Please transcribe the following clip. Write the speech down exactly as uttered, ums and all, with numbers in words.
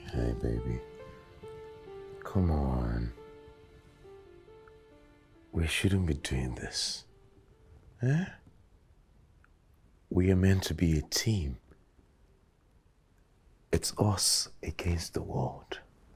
Hey, baby. Come on. We shouldn't be doing this. Eh? We are meant to be a team. It's us against the world.